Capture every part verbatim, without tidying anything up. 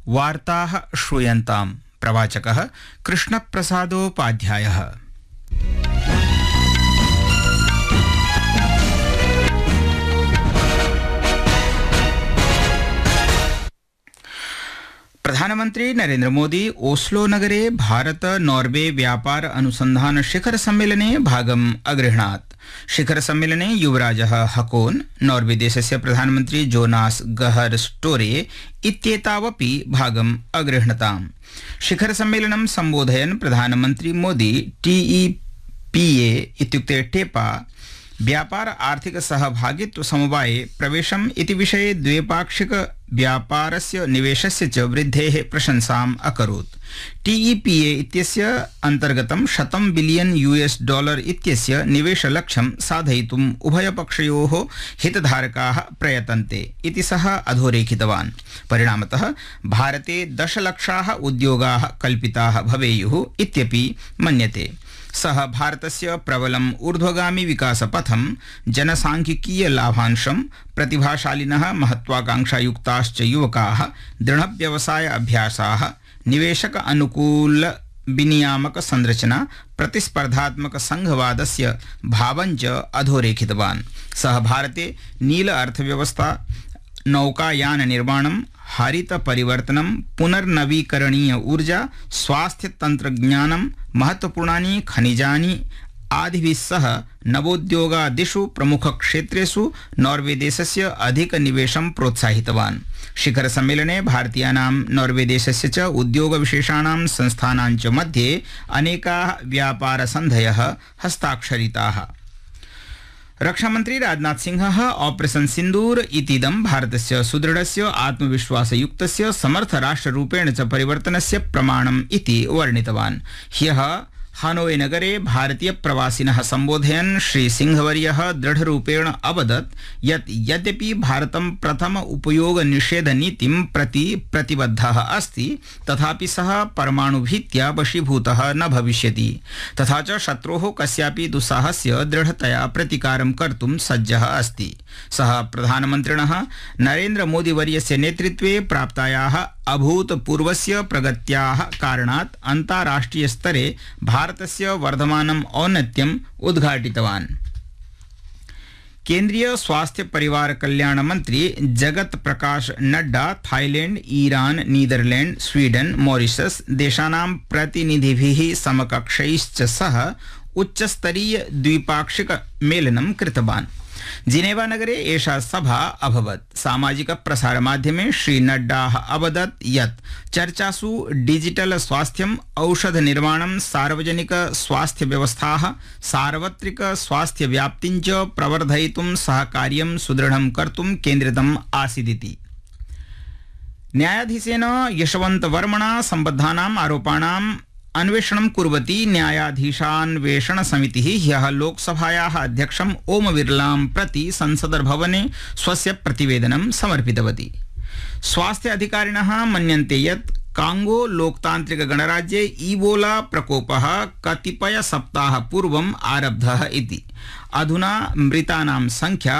वार्ताः श्रूयन्ताम्। प्रवाचकः कृष्णप्रसादोपाध्यायः। प्रधानमंत्री नरेंद्र मोदी ओस्लो नगरे भारत नॉर्वे व्यापार अनुसंधान शिखर सम्मेलने भागम् अगृह्णात्। शिखर सम्मेलने युवराजः हकोन, नॉर्वे देशस्य प्रधानमंत्री जोनास गहर स्टोरे इत्येतावपि भागम् अगृह्णताम्। शिखर सम्मेलनं सम्बोधयन् प्रधानमंत्री मोदी टीईपीए इत्युक्ते टेपा व्यापार आर्थिक सहभागित्व समवाये प्रवेशम् इति विषये द्विपाक्षिक व्यापारस्य निवेशस्य च वृद्धेः प्रशंसाम् अकरोत्। टीईपीए इत्यस्य अन्तर्गतं शतं बिलियन यूएस डॉलर इत्यस्य निवेशलक्ष्यं साधयितुम् उभयपक्षयोः हितधारकाः प्रयतन्ते इति सः अधोरेखितवान्। परिणामतः भारते दशलक्षाः उद्योगाः कल्पिताः भवेयुः इत्यपि मन्यते। सः भारतस्य प्रबलम् ऊर्ध्वगामी विकासपथं, जनसांख्यिकीय लाभांशं, प्रतिभाशालिनः महत्वाकांक्षायुक्ताश्च युवकाः, दृढव्यवसाय अभ्यासाः, निवेशक अनुकूल विनियामक संरचना, प्रतिस्पर्धात्मक संघवादस्य भावञ्च अधोरेखितवान्। सः भारते नील अर्थव्यवस्था, नौकायान निर्माणं, हरित परिवर्तनं, पुनर्नवीकरणीय ऊर्जा, स्वास्थ्य तंत्रज्ञानं, महत्वपूर्णानि खनिजानि आदिभिः सह नवोद्योगादिषु प्रमुखक्षेत्रेषु नॉर्वे देशस्य अधिकनिवेशं प्रोत्साहितवान्। शिखर सम्मेलने भारतीयानां नॉर्वे देशस्य च उद्योगविशेषाणां संस्थानां च मध्ये अनेकाः व्यापारसन्धयः हस्ताक्षरिताः। रक्षामंत्री राजनाथ सिंहः ऑपरेशन सिंदूर इतीदं भारतस्य सुदृढस्य आत्मविश्वासयुक्तस्य समर्थराष्ट्ररूपेण च परिवर्तनस्य प्रमाणम् इति वर्णितवान्। ह्यः हानोई नगरे भारतीय प्रवासिनः सम्बोधयन् श्री सिंहवर्यः दृढरूपेण अवदत् यत् यद्यपि भारतं प्रथम उपयोग निषेध नीतिं प्रति प्रतिबद्धः अस्ति, तथापि सः परमाणुभीत्या वशीभूतः न भविष्यति, तथा च शत्रोः कस्यापि दुस्साहस्य दृढतया प्रतिकारं कर्तुं सज्जः अस्ति। सः प्रधानमन्त्रिणः नरेंद्र मोदी वर्यस्य नेतृत्वे प्राप्तायाः अभूतपूर्वस्य प्रगत्याः कारणात् अन्ताराष्ट्रिय स्तरे भारतस्य वर्धमानम् औन्नत्यम् उद्घाटितवान्। केंद्रीय स्वास्थ्य परिवार कल्याण मंत्री Jagat Prakash Nadda Thailand, Iran, Netherlands, Sweden, Mauritius देशानां प्रतिनिधिभिः समकक्षैश्च सह उच्चस्तरीय द्विपाक्षिक मेलनं कृतवान्। जिनेवा नगरे एषा सभा अभवत्। सामाजिक प्रसार माध्यमे श्री नड्डा अवदत् यत् चर्चासु डिजिटल स्वास्थ्यम्, औषध निर्माणं, सार्वजनिक स्वास्थ्य व्यवस्थाः, सार्वत्रिक स्वास्थ्य व्याप्तिं च प्रवर्धयितुं सहकार्यं सुदृढं कर्तुं केन्द्रितम् आसीदिति। न्यायाधीशेन यशवंत वर्मणा सम्बद्धानाम् आरोपाणाम् अन्वेषणं कुर्वती न्यायाधीशान्वेषण समितिः ह्यः लोकसभायाः अध्यक्षम् ओम बिरलां प्रति संसदर्भवने स्वस्य प्रतिवेदनं समर्पितवती। स्वास्थ्य अधिकारिणः मन्यन्ते यत् कांगो लोकतांत्रिक गणराज्ये ईबोला प्रकोपः कतिपय सप्ताह पूर्वम् आरब्धः इति। अधुना मृतानां संख्या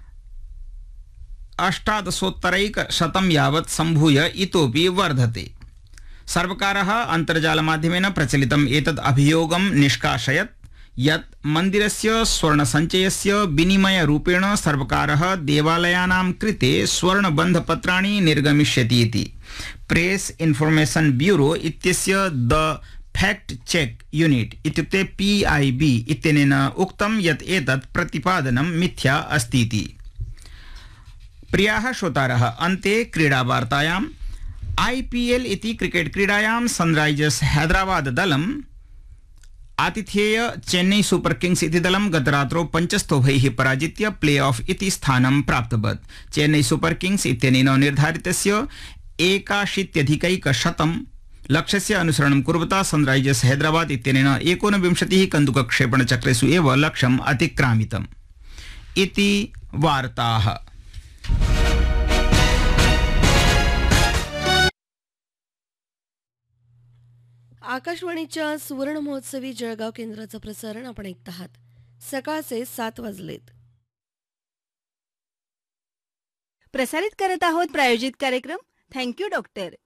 अष्टादशोत्तरैकशतं यावत् सम्भूय इतोपि वर्धते। सर्वकारः अन्तर्जालमाध्यमेन प्रचलितम् एतद् अभियोगं निष्कासयत् यत् मन्दिरस्य स्वर्णसञ्चयस्य विनिमयरूपेण सर्वकारः देवालयानां कृते स्वर्णबन्धपत्राणि निर्गमिष्यति इति। प्रेस इन्फॉर्मेशन ब्यूरो इत्यस्य द फैक्ट चेक यूनिट इत्युक्ते पीआईबी इत्यनेन उक्तं यत् एतत् प्रतिपादनं मिथ्या अस्ति इति। प्रियाः श्रोतारः, अन्ते क्रीडावार्तायाम्। आईपीएल इति क्रिकेट क्रीडायां Sunrisers Hyderabad दलम् आतिथेय Chennai super Kings इति दलं गतरात्रौ पञ्चस्तोभैः पराजित्य प्ले ऑफ इति स्थानं प्राप्तवत्। चेन्नई सुपर किंग्स इत्यनेन निर्धारितस्य एकाशीत्यधिकैकशतं लक्ष्यस्य अनुसरणं कुर्वता सनराइजर्स हैदराबाद इत्यनेन एकोनविंशतिः कन्दुकक्षेपणचक्रेषु एव लक्ष्यम् अतिक्रामितम् इति वार्ताः। आकाशवाणीच्या सुवर्ण महोत्सवी जळगाव केंद्राचं प्रसारण आपण ऐकत आहात। सकाळचे सात वाजलेत। प्रसारित करत आहोत प्रायोजित कार्यक्रम थँक्यू डॉक्टर।